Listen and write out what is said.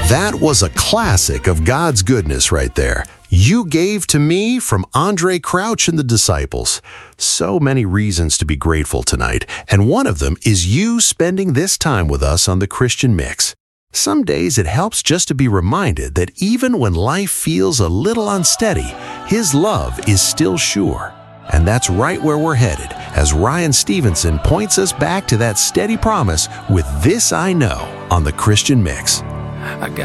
That was a classic of God's goodness right there. You gave to me from Andre Crouch and the Disciples. So many reasons to be grateful tonight, and one of them is you spending this time with us on the Christian Mix. Some days it helps just to be reminded that even when life feels a little unsteady, His love is still sure. And that's right where we're headed as Ryan Stevenson points us back to that steady promise with This I Know on the Christian Mix. I got